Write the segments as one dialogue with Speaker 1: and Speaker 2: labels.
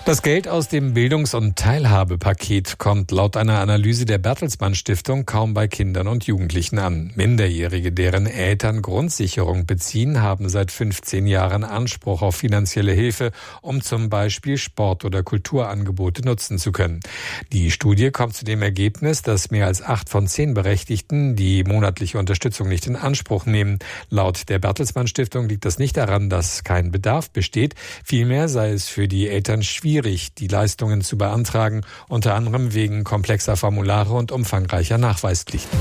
Speaker 1: Das Geld aus dem Bildungs- und Teilhabepaket kommt laut einer Analyse der Bertelsmann Stiftung kaum bei Kindern und Jugendlichen an. Minderjährige, deren Eltern Grundsicherung beziehen, haben seit 15 Jahren Anspruch auf finanzielle Hilfe, um zum Beispiel Sport- oder Kulturangebote nutzen zu können. Die Studie kommt zu dem Ergebnis, dass mehr als 8 von 10 Berechtigten die monatliche Unterstützung nicht in Anspruch nehmen. Laut der Bertelsmann Stiftung liegt das nicht daran, dass kein Bedarf besteht. Vielmehr sei es für die Eltern schwierig, die Leistungen zu beantragen, unter anderem wegen komplexer Formulare und umfangreicher Nachweispflichten.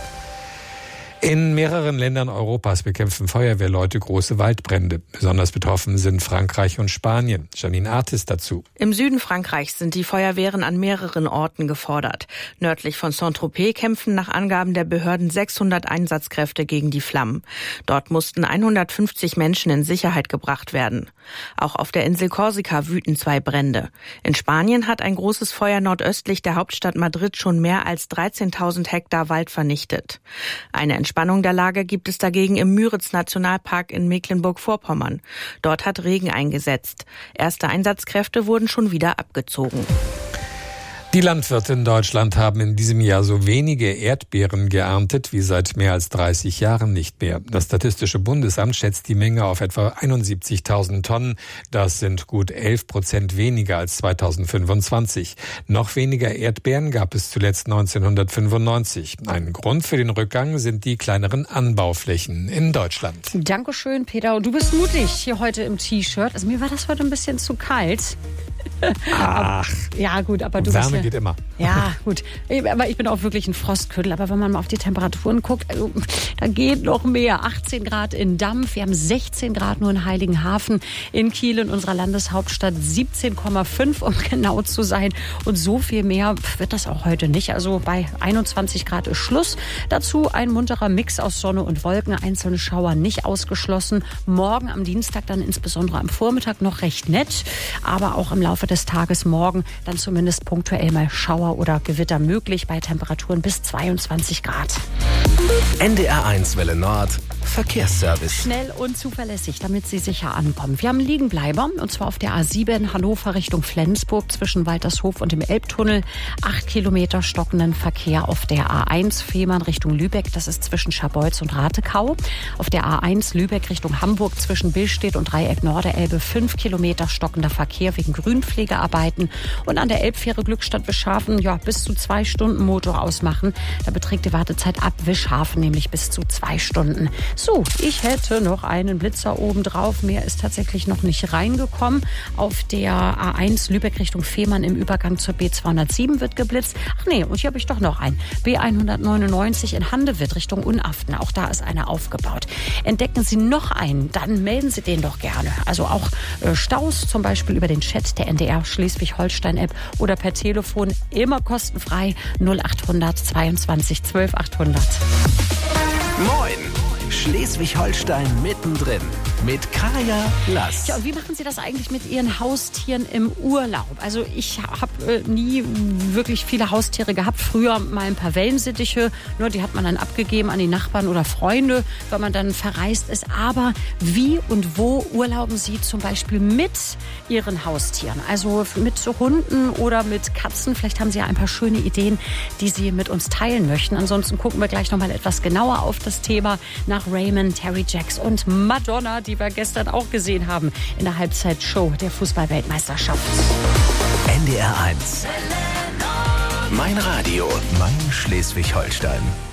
Speaker 1: In mehreren Ländern Europas bekämpfen Feuerwehrleute große Waldbrände. Besonders betroffen sind Frankreich und Spanien. Janine Artis dazu.
Speaker 2: Im Süden Frankreichs sind die Feuerwehren an mehreren Orten gefordert. Nördlich von Saint-Tropez kämpfen nach Angaben der Behörden 600 Einsatzkräfte gegen die Flammen. Dort mussten 150 Menschen in Sicherheit gebracht werden. Auch auf der Insel Korsika wüten 2 Brände. In Spanien hat ein großes Feuer nordöstlich der Hauptstadt Madrid schon mehr als 13.000 Hektar Wald vernichtet. Eine Entspannung der Lage gibt es dagegen im Müritz-Nationalpark in Mecklenburg-Vorpommern. Dort hat Regen eingesetzt. Erste Einsatzkräfte wurden schon wieder abgezogen.
Speaker 1: Die Landwirte in Deutschland haben in diesem Jahr so wenige Erdbeeren geerntet wie seit mehr als 30 Jahren nicht mehr. Das Statistische Bundesamt schätzt die Menge auf etwa 71.000 Tonnen. Das sind gut 11% weniger als 2025. Noch weniger Erdbeeren gab es zuletzt 1995. Ein Grund für den Rückgang sind die kleineren Anbauflächen in Deutschland.
Speaker 3: Dankeschön, Peter. Und du bist mutig hier heute im T-Shirt. Also mir war das heute ein bisschen zu kalt.
Speaker 1: Ach,
Speaker 3: ja gut, aber du
Speaker 1: Wärme geht immer.
Speaker 3: Ja, gut. Aber ich bin auch wirklich ein Frostködel. Aber wenn man mal auf die Temperaturen guckt, also, da geht noch mehr. 18 Grad in Dampf. Wir haben 16 Grad nur in Heiligenhafen. In Kiel, in unserer Landeshauptstadt 17,5, um genau zu sein. Und so viel mehr wird das auch heute nicht. Also bei 21 Grad ist Schluss. Dazu ein munterer Mix aus Sonne und Wolken. Einzelne Schauer nicht ausgeschlossen. Morgen am Dienstag dann insbesondere am Vormittag noch recht nett. Aber auch im Laufe des Tages morgen dann zumindest punktuell mal Schauer oder Gewitter möglich bei Temperaturen bis 22 Grad.
Speaker 4: NDR1 Welle Nord, Verkehrsservice.
Speaker 3: Schnell und zuverlässig, damit Sie sicher ankommen. Wir haben Liegenbleiber, und zwar auf der A7 Hannover Richtung Flensburg zwischen Waltershof und dem Elbtunnel. 8 Kilometer stockenden Verkehr auf der A1 Fehmarn Richtung Lübeck. Das ist zwischen Scharbeutz und Ratekau. Auf der A1 Lübeck Richtung Hamburg zwischen Billstedt und Dreieck Norderelbe 5 Kilometer stockender Verkehr wegen Grünpflegearbeiten. Und an der Elbfähre Glückstadt Wischhafen, ja, bis zu 2 Stunden Motor ausmachen. Da beträgt die Wartezeit ab Wischhafen nämlich bis zu 2 Stunden. So, ich hätte noch einen Blitzer oben drauf. Mehr ist tatsächlich noch nicht reingekommen. Auf der A1 Lübeck Richtung Fehmarn im Übergang zur B207 wird geblitzt. Ach nee, und hier habe ich doch noch einen. B199 in Handewitt Richtung Unaften. Auch da ist einer aufgebaut. Entdecken Sie noch einen, dann melden Sie den doch gerne. Also auch Staus, zum Beispiel über den Chat der NDR Schleswig-Holstein-App oder per Telefon, immer kostenfrei 0800 22 12 800.
Speaker 4: Moin! Schleswig-Holstein mittendrin mit Kaya Lass.
Speaker 3: Ja, und wie machen Sie das eigentlich mit Ihren Haustieren im Urlaub? Also ich habe nie wirklich viele Haustiere gehabt. Früher mal ein paar Wellensittiche, nur die hat man dann abgegeben an die Nachbarn oder Freunde, weil man dann verreist ist. Aber wie und wo urlauben Sie zum Beispiel mit Ihren Haustieren? Also mit so Hunden oder mit Katzen? Vielleicht haben Sie ja ein paar schöne Ideen, die Sie mit uns teilen möchten. Ansonsten gucken wir gleich noch mal etwas genauer auf das Thema nach Raymond, Terry Jacks und Madonna, die wir gestern auch gesehen haben in der Halbzeitshow der Fußball-Weltmeisterschaft.
Speaker 4: NDR1. Mein Radio, mein Schleswig-Holstein.